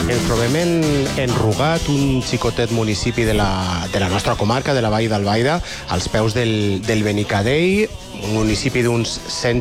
Ens trobem en Rugat, un xicotet municipi de la nostra comarca, de la Vall d'Albaida, als peus del Benicadell, un municipi d'uns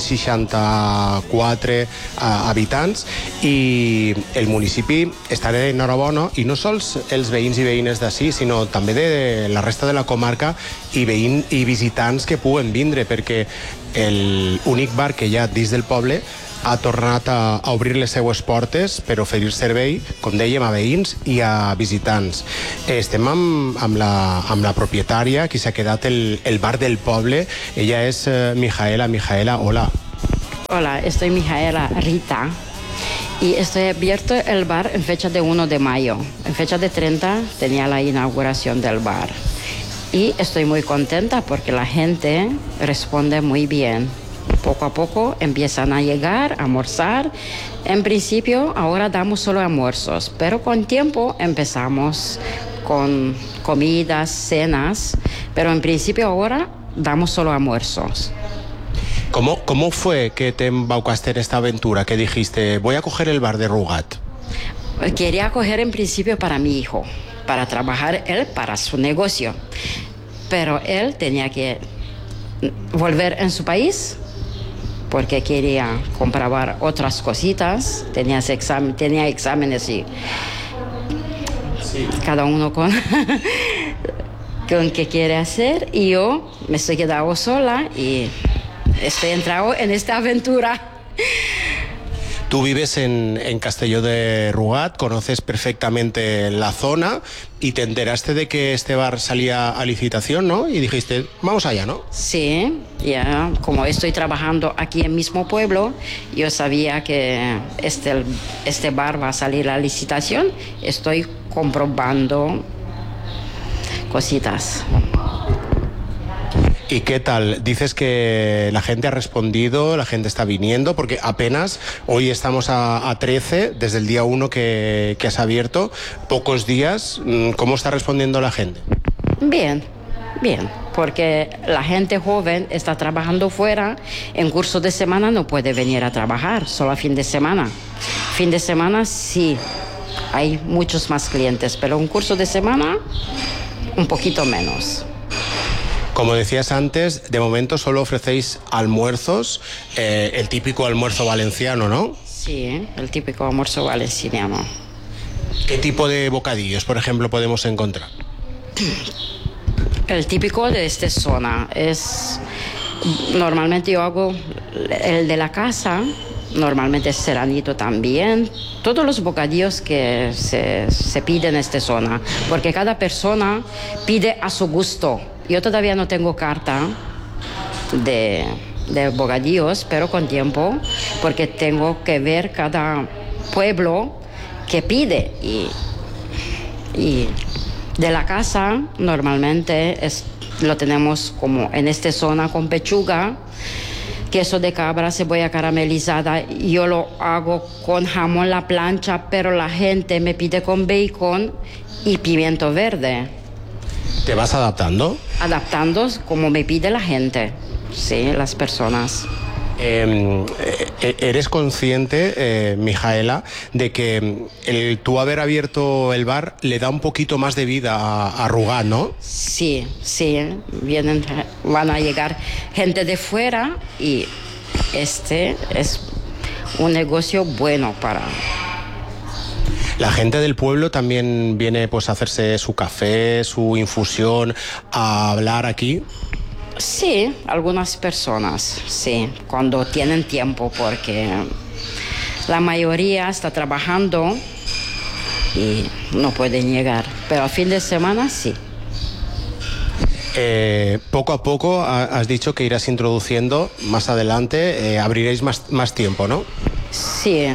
164 habitants, i el municipi està d'enhorabona, i no sols els veïns i veïnes d'ací, sinó també de la resta de la comarca i visitants que puguen vindre, perquè l'únic bar que hi ha dins del poble ha tornat a obrir les seues portes per oferir servei, com dèiem, a veïns i a visitants. Estem amb la propietària, qui s'ha quedat el bar del poble. Ella és Mijaela. Mijaela, hola. Hola, estoy Mijaela Rita y estoy abierto el bar en fecha de 1 de mayo. En fecha de 30 tenía la inauguración del bar y estoy muy contenta porque la gente responde muy bien. Poco a poco empiezan a llegar, a almorzar. En principio ahora damos solo almuerzos, pero con tiempo empezamos con comidas, cenas, pero en principio ahora damos solo almuerzos. ¿Cómo fue que te embaucaste en esta aventura? Que dijiste, voy a coger el bar de Rugat. Quería coger en principio para mi hijo, para trabajar él para su negocio, pero él tenía que volver en su país porque quería comprobar otras cositas, tenía exámenes y sí, cada uno con qué quiere hacer, y yo me estoy quedando sola y estoy entrado en esta aventura. Tú vives en Castelló de Rugat, conoces perfectamente la zona y te enteraste de que este bar salía a licitación, ¿no? Y dijiste, vamos allá, ¿no? Sí, ya, como estoy trabajando aquí en el mismo pueblo, yo sabía que este bar va a salir a licitación. Estoy comprobando cositas. ¿Y qué tal? Dices que la gente ha respondido, la gente está viniendo, porque apenas hoy estamos a 13, desde el día 1 que has abierto, pocos días. ¿Cómo está respondiendo la gente? Bien, porque la gente joven está trabajando fuera, en curso de semana no puede venir a trabajar, solo a fin de semana. Fin de semana sí, hay muchos más clientes, pero en curso de semana un poquito menos. Como decías antes, de momento solo ofrecéis almuerzos, el típico almuerzo valenciano, ¿no? Sí, el típico almuerzo valenciano. ¿Qué tipo de bocadillos, por ejemplo, podemos encontrar? El típico de esta zona es... Normalmente yo hago el de la casa, normalmente es serranito también. Todos los bocadillos que se piden en esta zona, porque cada persona pide a su gusto. Yo todavía no tengo carta de bocadillos, pero con tiempo, porque tengo que ver cada pueblo que pide. Y de la casa, normalmente lo tenemos como en esta zona con pechuga, queso de cabra, cebolla caramelizada. Yo lo hago con jamón a la plancha, pero la gente me pide con bacon y pimiento verde. ¿Te vas adaptando? Adaptando como me pide la gente, sí, las personas. ¿Eres consciente, Mijaela, de que tú haber abierto el bar le da un poquito más de vida a Rugat, ¿no? Sí, van a llegar gente de fuera y este es un negocio bueno para... La gente del pueblo también viene pues a hacerse su café, su infusión, a hablar aquí. Sí, algunas personas, sí, cuando tienen tiempo, porque la mayoría está trabajando y no pueden llegar, pero a fin de semana sí. Poco a poco has dicho que irás introduciendo más adelante, abriréis más tiempo, ¿no? Sí.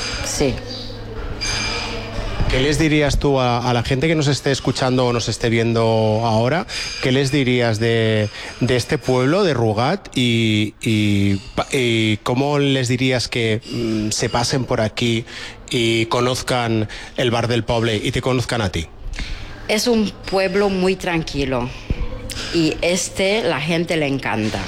¿Qué les dirías tú a la gente que nos esté escuchando o nos esté viendo ahora? ¿Qué les dirías de este pueblo, de Rugat? Y cómo les dirías que se pasen por aquí y conozcan el bar del poble y te conozcan a ti? Es un pueblo muy tranquilo y la gente le encanta.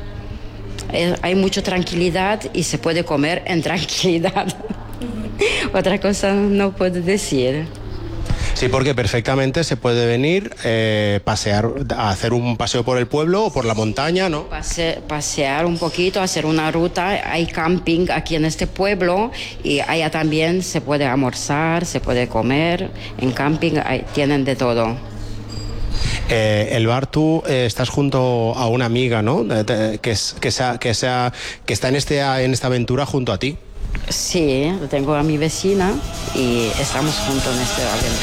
Hay mucha tranquilidad y se puede comer en tranquilidad. Otra cosa no puedo decir. Sí, porque perfectamente se puede venir, pasear, a hacer un paseo por el pueblo o por la montaña, ¿no? Pasear un poquito, hacer una ruta. Hay camping aquí en este pueblo y allá también se puede almorzar, se puede comer. En camping tienen de todo. El bar, tú estás junto a una amiga, ¿no? Que está en esta aventura junto a ti. Sí, tengo a mi vecina y estamos juntos en esta aventura.